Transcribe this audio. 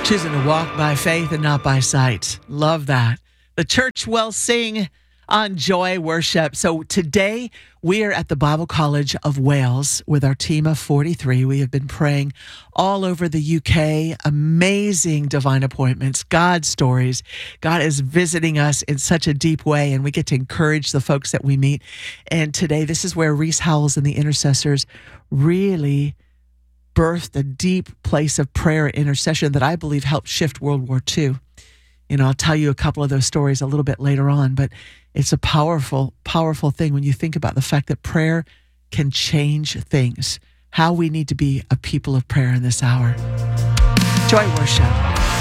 Choosing to walk by faith and not by sight. Love that. The church will sing on Joy Worship. So today we are at the Bible College of Wales with our team of 43. We have been praying all over the UK. Amazing divine appointments, God stories. God is visiting us in such a deep way, and we get to encourage the folks that we meet. And today, this is where Reese Howells and the intercessors really birthed a deep place of prayer and intercession that I believe helped shift World War II. You know, I'll tell you a couple of those stories a little bit later on, but it's a powerful, powerful thing when you think about the fact that prayer can change things, how we need to be a people of prayer in this hour. Joy Worship.